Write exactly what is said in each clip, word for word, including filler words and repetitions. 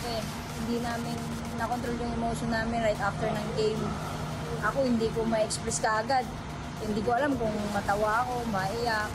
eh. Hindi namin na-control yung emotion namin right after ng game. Ako hindi ko ma-express kaagad. Hindi ko alam kung matawa ako, maiyak.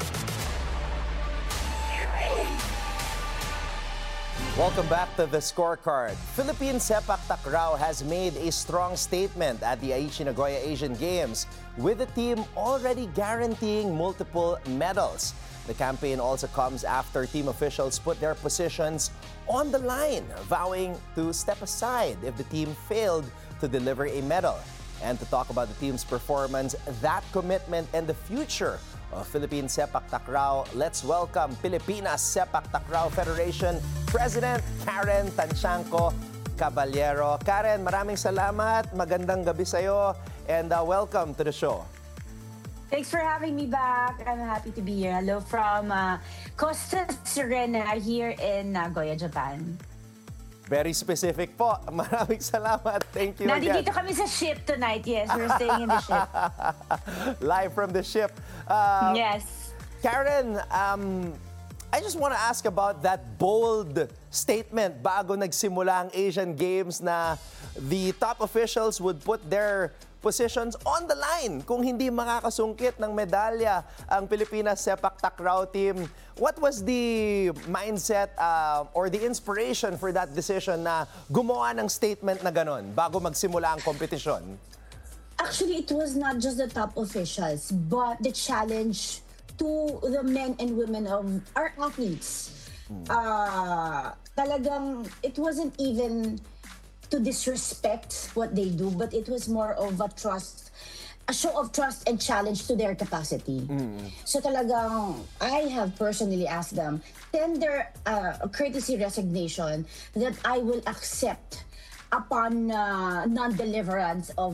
Welcome back to the scorecard. Philippine Sepak Takraw has made a strong statement at the Aichi Nagoya Asian Games, with the team already guaranteeing multiple medals. The campaign also comes after team officials put their positions on the line, vowing to step aside if the team failed to deliver a medal. And to talk about the team's performance, that commitment, and the future of Philippine Sepak Takraw, let's welcome Pilipinas Sepak Takraw Federation President Karen Tanchanco Caballero. Karen, maraming salamat. Magandang gabi sa'yo and uh, welcome to the show. Thanks for having me back. I'm happy to be here. Hello from uh, Costa Serena here in Nagoya, Japan. Very specific po. Maraming salamat. Thank you Nandito again. kami sa ship tonight. Yes, we're staying in the ship. Live from the ship. Uh, Yes. Karen, um, I just want to ask about that bold statement bago nagsimula ang Asian Games na the top officials would put their positions on the line kung hindi makakasungkit ng medalya ang Pilipinas Sepak Takraw team. What was the mindset uh, or the inspiration for that decision na gumawa ng statement na ganon bago magsimula ang kompetisyon? Actually, it was not just the top officials, but the challenge to the men and women of our athletes. Uh, talagang, it wasn't even to disrespect what they do, but it was more of a trust, a show of trust and challenge to their capacity. So talagang, I have personally asked them, tender uh, a courtesy resignation that I will accept upon uh, non-deliverance of